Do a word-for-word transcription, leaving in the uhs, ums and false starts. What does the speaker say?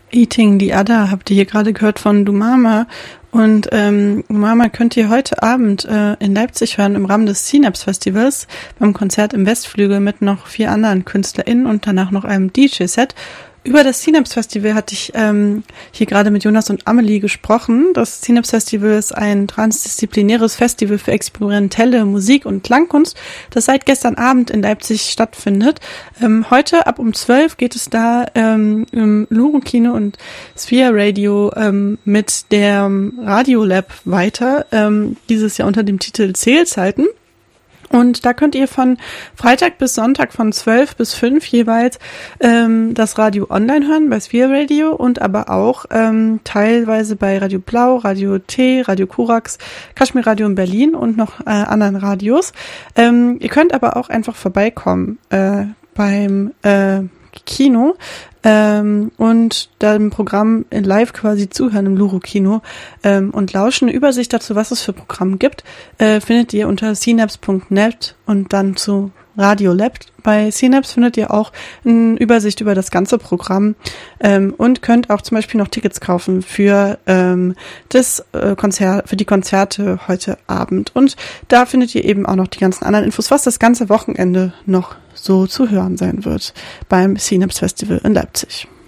Eating the Other habt ihr hier gerade gehört von Dumama. Und ähm, Dumama könnt ihr heute Abend äh, in Leipzig hören im Rahmen des Synapse Festivals beim Konzert im Westflügel mit noch vier anderen KünstlerInnen und danach noch einem D J-Set. Über das Synapse Festival hatte ich ähm, hier gerade mit Jonas und Amelie gesprochen. Das Synapse Festival ist ein transdisziplinäres Festival für experimentelle Musik und Klangkunst, das seit gestern Abend in Leipzig stattfindet. Ähm, heute ab um zwölf geht es da ähm, im Luro-Kino und Sphere Radio ähm, mit der Radiolab weiter, ähm, dieses Jahr unter dem Titel Zählzeiten. Und da könnt ihr von Freitag bis Sonntag von zwölf bis fünf jeweils ähm, das Radio online hören bei Sphere Radio und aber auch ähm, teilweise bei Radio Blau, Radio T, Radio Kurax, Kashmir Radio in Berlin und noch äh, anderen Radios. Ähm, ihr könnt aber auch einfach vorbeikommen äh, beim äh, Kino ähm, und dem Programm in live quasi zuhören im Luro-Kino ähm, und lauschen. Eine Übersicht dazu, was es für Programme gibt, äh, findet ihr unter synapse punkt net und dann zu Radiolab. Bei Synapse findet ihr auch eine Übersicht über das ganze Programm ähm, und könnt auch zum Beispiel noch Tickets kaufen für ähm, das äh, Konzert, für die Konzerte heute Abend. Und da findet ihr eben auch noch die ganzen anderen Infos, was das ganze Wochenende noch so zu hören sein wird beim Synapse Festival in Leipzig.